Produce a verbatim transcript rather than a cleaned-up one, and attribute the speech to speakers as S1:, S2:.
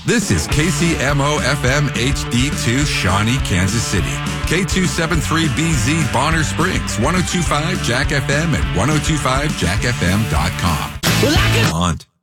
S1: This is K C M O F M H D two, Shawnee, Kansas City. K two seventy-three B Z, Bonner Springs, ten twenty-five Jack F M, and ten twenty-five jack f m dot com.
S2: Well, I can-
S1: On.